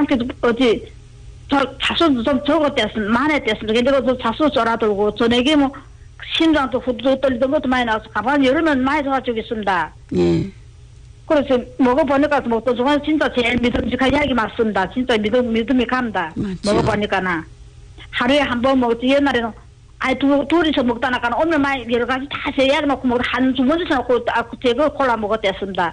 상태도 어디 자수도 좀 적었댔습니다. 많이 됐습니다. 근데 그 자수 쫄아들고 저녁에 뭐 심장도 후두둑 떨리던 것도 많이 나와서 가만히 열으면 많이 좋아지고 있습니다. 그래서 먹어보니까 뭐 또 중간에 진짜 제일 믿음직한 이야기 맞습니다. 진짜 믿음이 갑니다. 맞죠. 먹어보니까는 하루에 한 번 먹지. 옛날에는 둘이서 먹다니까 오늘 많이 여러 가지 다 제약해놓고 뭐 한 주머니서 놓고 제거 콜라 먹었댔습니다.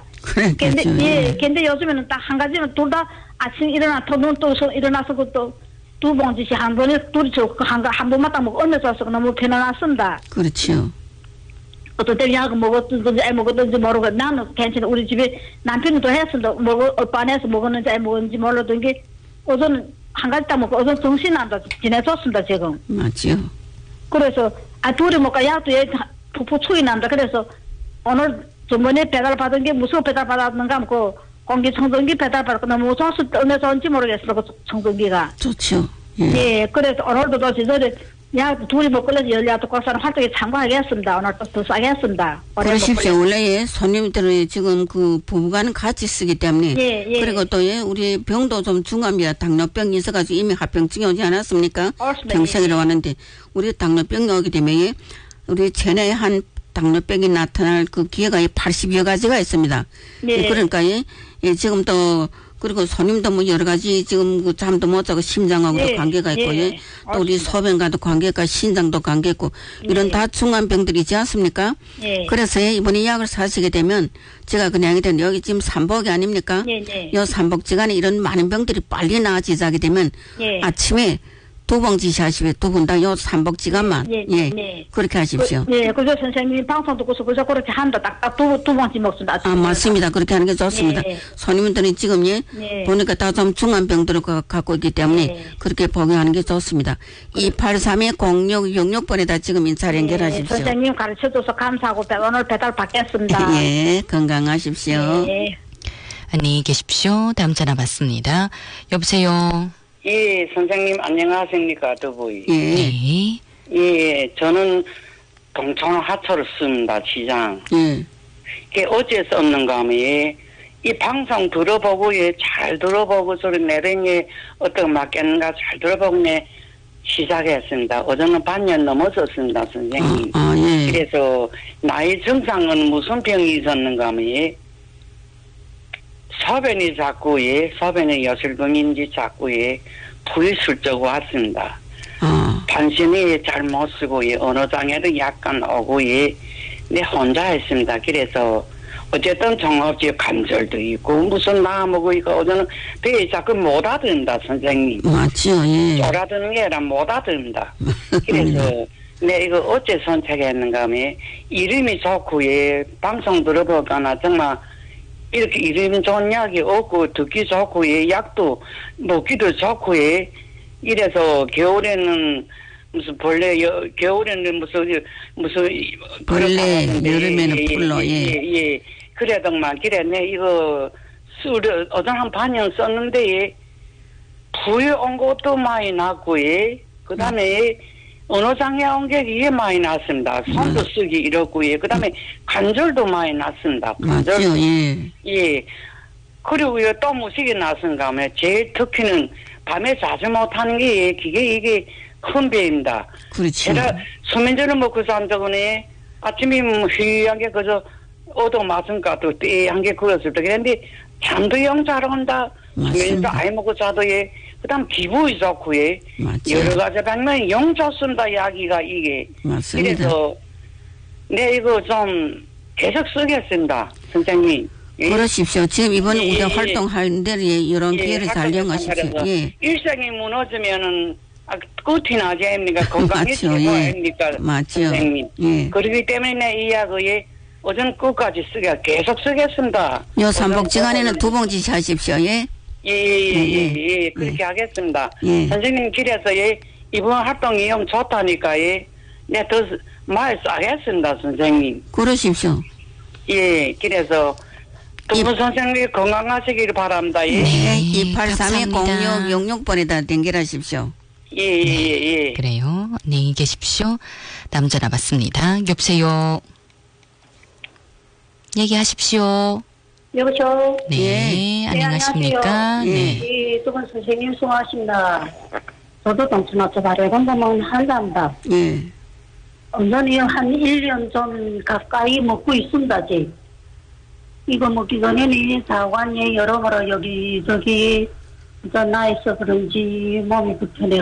근데 요즘에는 딱 한 가지는 둘 다 아침 눈 떠서 일어나서 또 두 봉지씩 한 번에 둘이서 한 번만 딱 먹고 얼마 좋아서 너무 편안했습니다. 그렇죠. 어떤 때 약을 먹었든지 안 먹었든지 모르고 나는 괜찮아. 우리 집에 남편이 또 했습니다. 오빠 안에서 먹었는지 안 먹었는지 몰라도 이게 어제는 한 가지 딱 먹고 어제는 정신이 안 나서 지내줬습니다 지금. 맞죠. 그래서 둘이 먹고 약도 푹푹 추이 난다. 그래서 오늘 저번에 배달 받은 게 무슨 배달 받았는가 하고 공기청정기 배달 받았고 너무 좋았을 때 어느 좋은지 모르겠어요. 그 청정기가. 좋죠. 예, 그래서 오늘도 저희 약 둘이 먹걸려서 열려도 국산 활동에 참고하겠습니다. 오늘 또 더 싸겠습니다. 그러십시오. 원래 손님들은 지금 그 부부가는 같이 쓰기 때문에. 예. 그리고 또 우리 병도 좀 중합니다. 당뇨병이 있어가지고 이미 합병증이 오지 않았습니까? 병상이라고 하는데 우리 당뇨병이 오게 되면 우리 체내에 한 당뇨병이 나타날 그 기회가 80여 가지가 있습니다. 그러니까 지금 또 그리고 손님도 뭐 여러 가지 지금 그 잠도 못 자고 심장하고도 관계가 있고 또 우리 소변과도 관계가 신장도 관계 있고 이런 다 중한 병들이 있지 않습니까? 그래서 이번에 약을 사시게 되면 제가 그냥 여기 지금 삼복이 아닙니까? 요 삼복지간에 이런 많은 병들이 빨리 나아지게 되면 아침에 2봉지 하시면 2분 다 요 삼복지간만 그렇게 하십시오. 그래서 선생님 방송 듣고서 그래서 그렇게 한다. 딱 두 봉지 먹습니다. 맞습니다. 그렇게 하는 게 좋습니다. 손님들이 지금 보니까 다 좀 중한 병들을 갖고 있기 때문에 그렇게 복용하는 게 좋습니다. 283-0666번에다 지금 인사 연결하십시오. 선생님 가르쳐줘서 감사하고 오늘 배달 받겠습니다. 건강하십시오. 안녕히 계십시오. 다음 전화 받습니다. 여보세요. 예, 선생님 안녕하십니까, 두부이. 저는 동천 하초를 씁니다, 시장. 어제 썼는가 하면 이 방송 들어보고 잘 들어보고 소리 내랭에 어떻게 맞겠는가 잘 들어보고 시작했습니다. 어제는 반년 넘어섰습니다, 선생님. 그래서 나이 증상은 무슨 병이 있었는가 하면 소변이 자꾸 소변의 여실금인지 자꾸 부위술적 왔습니다. 반신이 잘 못 쓰고 언어 장애도 약간 오고 내 혼자 했습니다. 그래서 어쨌든 종합적 관절도 있고 무슨 나무고 이거 어제는 배에 자꾸 못 알아듣는다 선생님. 맞죠. 알아듣는 게 아니라 못 알아듣는다. 그래서 내 이거 어째 선택했는가 하면 이름이 좋고 방송 들어보거나 정말 이렇게 이름 좋은 약이 없고 듣기 좋고 약도 먹기도 좋고 이래서 겨울에는 무슨 벌레 겨울에는 무슨 벌레 여름에는 풀로 그래도만 그랬네. 이거 술을 어떤 한 반년 썼는데 부위 온 것도 많이 났고 그다음에 언어장애 온 게 이게 많이 났습니다. 손도 쓰기 이렇고 그다음에 관절도 많이 났습니다. 관절. 맞죠. 그리고 또 무식이 났은가 하면 제일 특히는 밤에 자주 못하는 게 이게 큰 병입니다. 그렇죠. 제가 수면제를 먹고 산 적은 아침에 희한하게 그저 오도 맞은가 또 떼한 게 그랬을 때 그런데 잠도 영 잘 온다. 수면제도 아예 먹고 자도 그다음 기분이 좋고 여러 가지 방면 영 좋습니다. 야기가 이게. 맞습니다. 그래서 내 이거 좀 계속 쓰겠습니다, 선생님. 그러십시오. 지금 이번 우리 활동하는 데는 이런 기회를 잘 이용하십시오. 일상이 무너지면은 끝이 나지 않습니까? 건강이 최고 아닙니까? 맞죠. 선생님. 그렇기 때문에 이 약을 어전 끝까지 계속 쓰겠습니다. 요 삼복지간에는 2봉지 하십시오. 그렇게 하겠습니다. 선생님 길에서 이번 활동 이용 좋다니까 내 더 많이 싸겠습니다, 선생님. 그러십시오. 그래서 두분 선생님 건강하시길 바랍니다. 283-0666번에다 연결하십시오. 그래요. 안녕히 계십시오. 다음 전화 받습니다. 여보세요. 얘기하십시오. 여보세요? 네, 안녕하십니까? 네. 두 분 선생님 수고하십니다. 저도 동치마트 발효건강만 한답니다. 예. 온전히 한 1년 좀 가까이 먹고 있습니다, 지. 이거 먹기 전에는 자관이 여러모로 여기저기 나이서 그런지 몸이 불편해